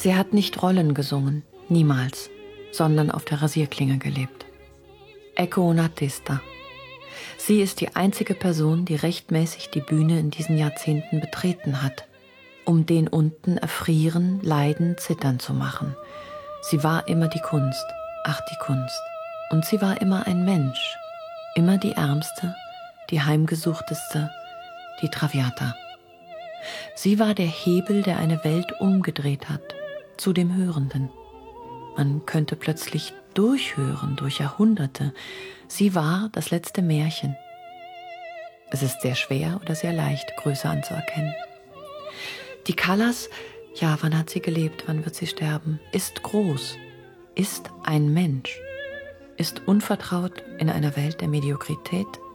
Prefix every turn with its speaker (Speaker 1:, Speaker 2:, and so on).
Speaker 1: Sie hat nicht Rollen gesungen, niemals, sondern auf der Rasierklinge gelebt. Ecco un artista. Sie ist die einzige Person, die rechtmäßig die Bühne in diesen Jahrzehnten betreten hat, um den unten erfrieren, leiden, zittern zu machen. Sie war immer die Kunst, ach die Kunst. Und sie war immer ein Mensch, immer die Ärmste, die Heimgesuchteste, die Traviata. Sie war der Hebel, der eine Welt umgedreht hat, zu dem Hörenden. Man könnte plötzlich durchhören, durch Jahrhunderte. Sie war das letzte Märchen. Es ist sehr schwer oder sehr leicht, Größe anzuerkennen. Die Callas, ja, wann hat sie gelebt, wann wird sie sterben, ist groß, ist ein Mensch, ist unvertraut in einer Welt der Mediokrität,